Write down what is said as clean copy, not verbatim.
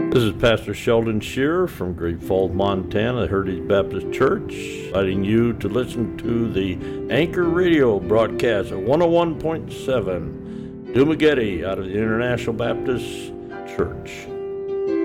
This is Pastor Sheldon Shearer from Great Falls, Montana, Heritage Baptist Church, inviting you to listen to the Anchor Radio broadcast at 101.7 Dumagetti out of the International Baptist Church.